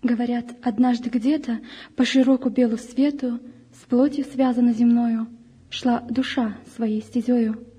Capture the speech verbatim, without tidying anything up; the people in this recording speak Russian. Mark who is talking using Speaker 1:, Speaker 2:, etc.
Speaker 1: Говорят, однажды где-то по широку белу свету, с плотью связана земною, шла душа своей стезею.